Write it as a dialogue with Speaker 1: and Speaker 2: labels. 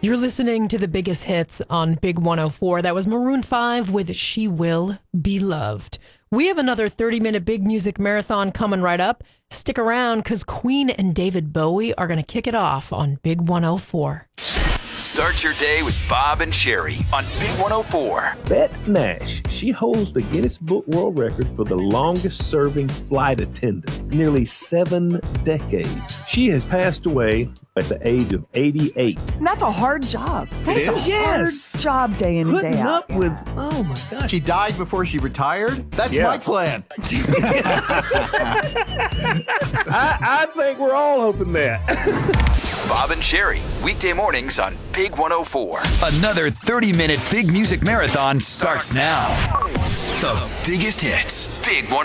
Speaker 1: You're listening to the biggest hits on Big 104. That was Maroon 5 with She Will Be Loved. We have another 30-minute big music marathon coming right up. Stick around because Queen and David Bowie are going to kick it off on Big 104.
Speaker 2: Start your day with Bob and Sherry on Big 104.
Speaker 3: Bette Nash, she holds the Guinness Book World Record for the longest-serving flight attendant, nearly 7 decades. She has passed away at the age of 88.
Speaker 4: And that's a hard job. That is a hard job day in and day out.
Speaker 3: Putting up with, oh my gosh.
Speaker 5: She died before she retired? That's my plan.
Speaker 3: I think we're all hoping that.
Speaker 2: Bob and Sherry, weekday mornings on Big 104. Another 30-minute big music marathon starts now. The biggest hits, Big 104.